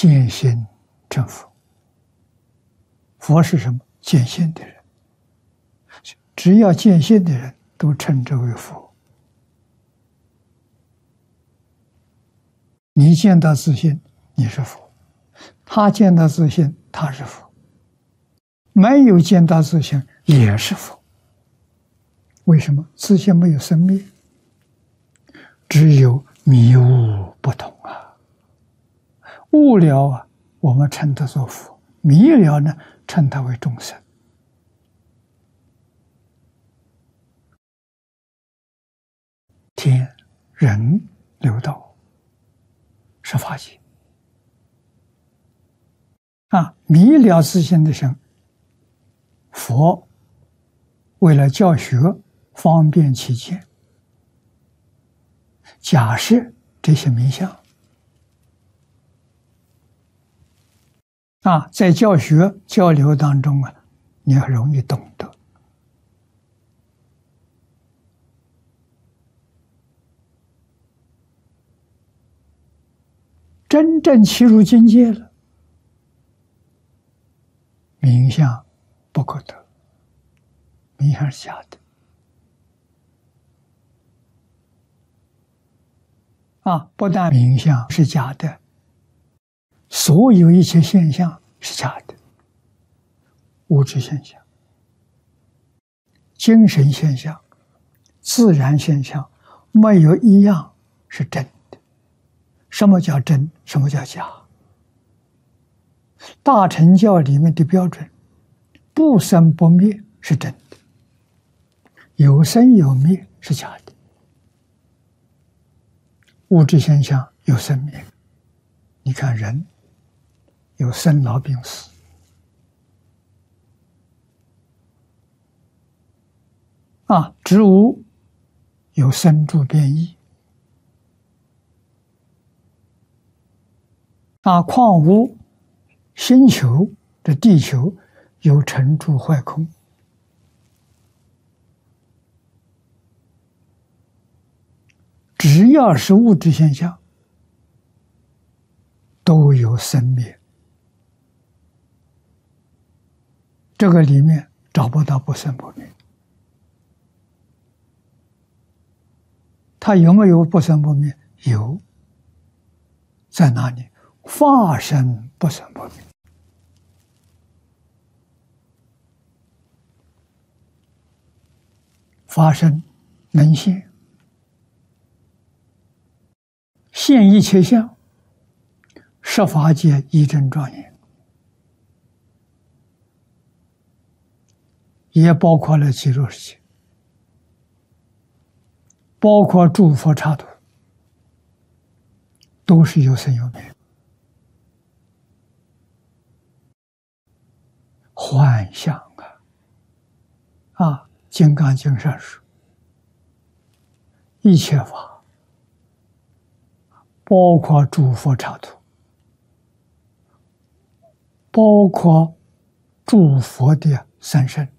见性成佛。佛是什么？见性的人。只要见性的人都称之为佛。你见到自性，你是佛；他见到自性，他是佛；没有见到自性，也是佛。为什么？自性没有生灭，只有迷悟不同啊。悟了啊，我们称他做佛；迷了呢，称他为众生。天人六道是法界啊，迷了自性的人，佛为了教学方便起见，假设这些名相啊，在教学交流当中啊，你很容易懂得。真正契入境界了，名相不可得，名相是假的啊！不但名相是假的，所有一切现象是假的，物质现象、精神现象、自然现象，没有一样是真的。什么叫真？什么叫假？大乘教里面的标准，不生不灭是真的，有生有灭是假的。物质现象有生灭，你看人有生老病死啊，植物有生住变异啊，矿物、星球的地球有成住坏空。只要是物质现象，都有生灭，这个里面找不到不生不灭。它有没有不生不灭？有，在哪里？法身不生不灭。法身能现，现一切相，十法界一真庄严，也包括了极乐世界，包括诸佛刹土，都是有生有灭。幻象啊！《金刚经》上说，一切法，包括诸佛刹土，包括诸佛的三身，